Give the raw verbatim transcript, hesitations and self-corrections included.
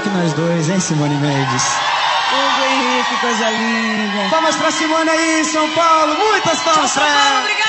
que nós dois, hein, Simone Mendes? Hugo Henrique, coisa linda. Palmas pra Simone aí, São Paulo. Muitas palmas pra ela.